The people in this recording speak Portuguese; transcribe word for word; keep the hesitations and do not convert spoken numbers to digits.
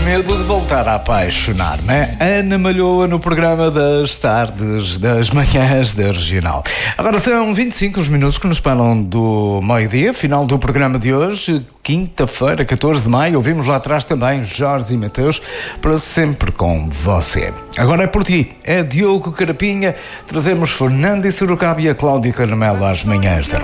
medo de voltar a apaixonar, né? Ana Malhoa no programa das tardes, das manhãs da Regional. Agora são vinte e cinco os minutos que nos param do meio-dia, final do programa de hoje, quinta-feira, catorze de maio. Ouvimos lá atrás também Jorge e Mateus, para sempre com você. Agora é por ti, é Diogo Carapinha, trazemos Fernando e Sorocaba e a Cláudia Caramelo às manhãs da